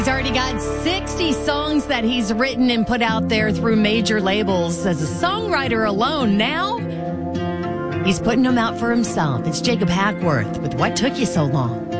He's already got 60 songs that he's written and put out there through major labels as a songwriter alone. Now, he's putting them out for himself. It's Jacob Hackworth with What Took You So Long.